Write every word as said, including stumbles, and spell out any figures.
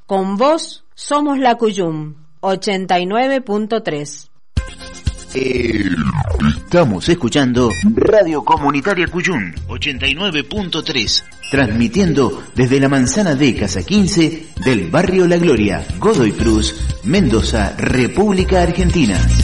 Con vos somos la Cuyum, ochenta y nueve punto tres. Eh, estamos escuchando Radio Comunitaria Cuyum, ochenta y nueve punto tres, transmitiendo desde la manzana de Casa quince del barrio La Gloria, Godoy Cruz, Mendoza, República Argentina.